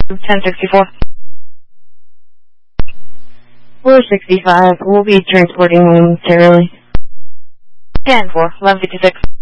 1064. 465. We'll be transporting momentarily. 10-4, 1156.